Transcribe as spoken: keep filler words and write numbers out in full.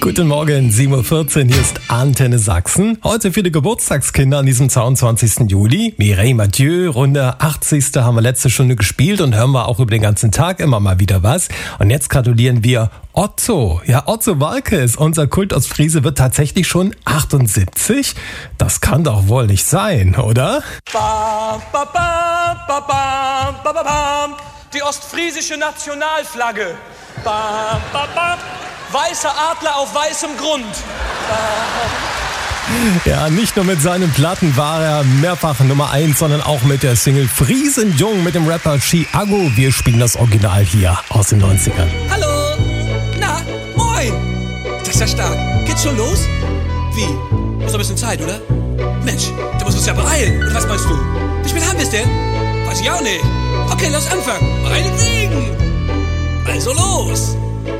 Guten Morgen, sieben Uhr vierzehn, hier ist Antenne Sachsen. Heute viele Geburtstagskinder an diesem zweiundzwanzigsten Juli. Mireille Mathieu, Runde achtzigste haben wir letzte Stunde gespielt und hören wir auch über den ganzen Tag immer mal wieder was. Und jetzt gratulieren wir Otto. Ja, Otto Walkes, unser Kult aus Friese, wird tatsächlich schon achtundsiebzig. Das kann doch wohl nicht sein, oder? Bam, bam, bam, bam, bam, bam, bam. Die ostfriesische Nationalflagge. Bam, bam, bam. Weißer Adler auf weißem Grund. Bam. Ja, nicht nur mit seinen Platten war er mehrfach Nummer eins, sondern auch mit der Single Friesenjung mit dem Rapper Chiago. Wir spielen das Original hier aus den neunzigern. Hallo! Na, moin! Das ist ja stark. Geht's schon los? Wie? Du hast noch ein bisschen Zeit, oder? Mensch, du musst uns ja beeilen. Und was meinst du? Wie spät haben wir's denn? Weiß ich auch nicht. Okay, lass anfangen. Meinetwegen! Also los!